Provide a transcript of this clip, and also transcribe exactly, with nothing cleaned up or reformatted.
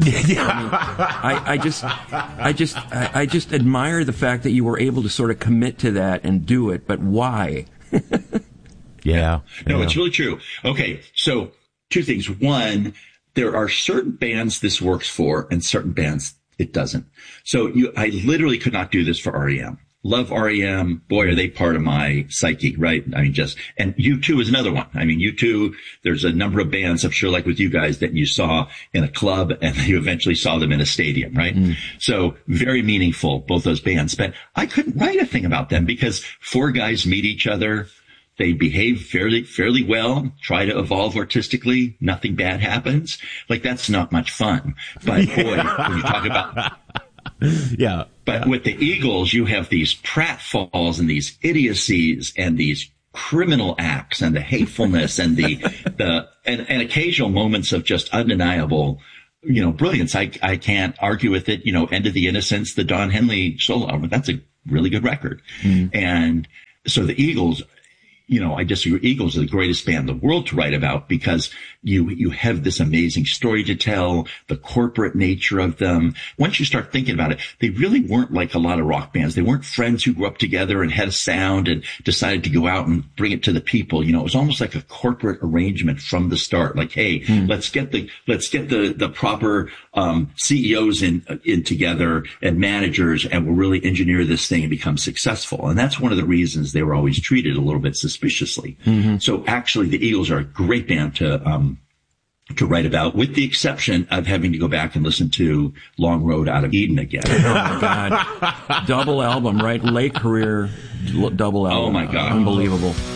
Yeah. I, mean, I, I just, I just, I, I just admire the fact that you were able to sort of commit to that and do it. But why? yeah. No, yeah. it's really true. Okay, so two things. One, there are certain bands this works for, and certain bands it doesn't. So you, I literally could not do this for R E M. Love R E M. Boy, are they part of my psyche, right? I mean, just, and U two is another one. I mean, U two, there's a number of bands, I'm sure, like with you guys, that you saw in a club and you eventually saw them in a stadium, right? Mm. So very meaningful, both those bands. But I couldn't write a thing about them because four guys meet each other. They behave fairly, fairly well, try to evolve artistically. Nothing bad happens. Like, that's not much fun. But boy, when you talk about, yeah. But yeah. with the Eagles, you have these pratfalls and these idiocies and these criminal acts and the hatefulness and the, the, and, and occasional moments of just undeniable, you know, brilliance. I, I can't argue with it. You know, End of the Innocence, the Don Henley solo album, that's a really good record. Mm. And so the Eagles, you know, I disagree. Eagles are the greatest band in the world to write about because you, you have this amazing story to tell, the corporate nature of them. Once you start thinking about it, they really weren't like a lot of rock bands. They weren't friends who grew up together and had a sound and decided to go out and bring it to the people. You know, it was almost like a corporate arrangement from the start. Like, hey, hmm. let's get the, let's get the, the proper, um, C E Os in, in together and managers, and we'll really engineer this thing and become successful. And that's one of the reasons they were always treated a little bit suspiciously. Mm-hmm. So actually the Eagles are a great band to, um, to write about, with the exception of having to go back and listen to Long Road Out of Eden again. Oh my God. Double album, right? Late career double album. Oh my God. Unbelievable.